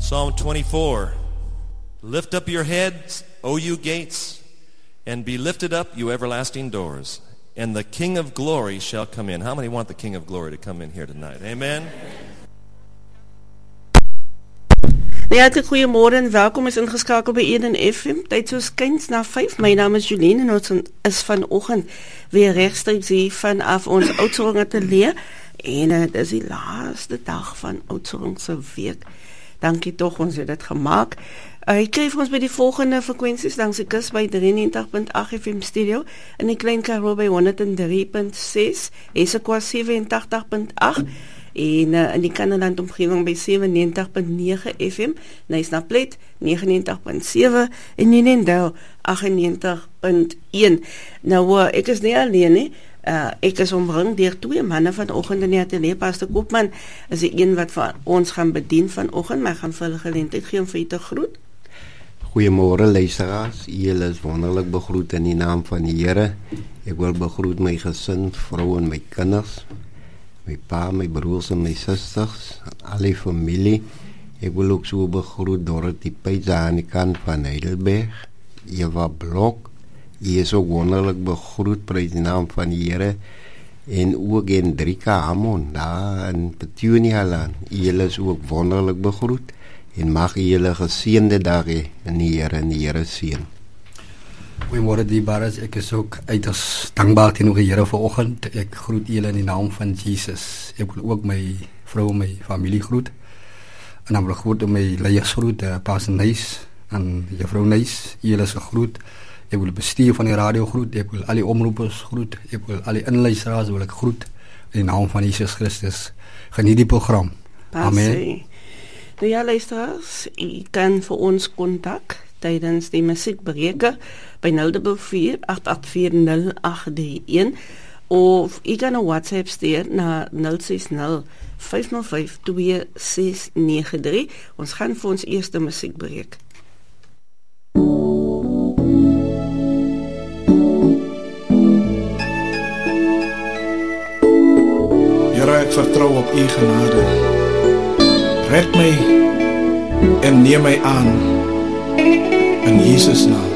Psalm 24. Lift up your heads, O you gates, and be lifted up, you everlasting doors, and the King of glory shall come in. How many want the King of glory to come in here tonight? Amen. Hartlik goeiemôre en welkom is ingeskakel by Eden FM. Tyd soos kyns na 5. My naam is Jolene en ons is vanoggend weer regstreeks hier vanaf ons Oudtshoorn ateljee en dit is die laaste dag van Oudtshoorn se week. Dankie tog, ons het dit gemaak. Ek kry vir ons by die volgende frekwensies langs die kus by 93.8 FM stereo in die Klein Karoo by 103.6, Essequa 87.8 en in die Kannaland omgewing by 97.9 FM, Nysnaplet 99.7 en Nyenendal 98.1. Nou ek is nie alleen nie. Ek is omring deur twee manne vanoggend in die ateljee. Pastor Koopman is die een wat vir ons gaan bedien vanoggend, maar gaan vir hulle geleentheid gee om vir u te groet. Goeiemôre luisteraars, julle is wonderlik begroet in die naam van die Here. Ek wil begroet my gesin, vrou en my kinders, my pa, my broers en my susters, al die familie. Ek wil ook so begroet Dorothy Peitsa aan die kant van Heidelberg, Eva Blok. Jy is ook wonderlik begroet, prys die naam van die Here, en ook Hendrika Hamon, daar in Petunia land. Julle is ook wonderlik begroet, en mag julle geseënde dag hê in die Here seën. Goeiemôre dierbares, ek is ook uiters dankbaar teenoor die Here vanoggend. Ek groet julle in die naam van Jesus. Ek wil ook my vrou en my familie groet, en dan wil ek groet my leiers groet, Pastor Nys en juffrou Nys, julle is gegroet. Ek wil bestuur van die radio groet, ek wil al die omroepers groet, ek wil al die inluisteraars wil ek groet in die naam van Jesus Christus. Geniet die program. Amen. Nou ja, luisteraars, u kan vir ons kontak tydens die musiekbreuke by 044 884 0831 of u kan 'n WhatsApp stuur na 060 505 2693. Ons gaan vir ons eerste musiekbreuk. Ek vertrou op u genade. Red my en neem my aan in Jesus naam.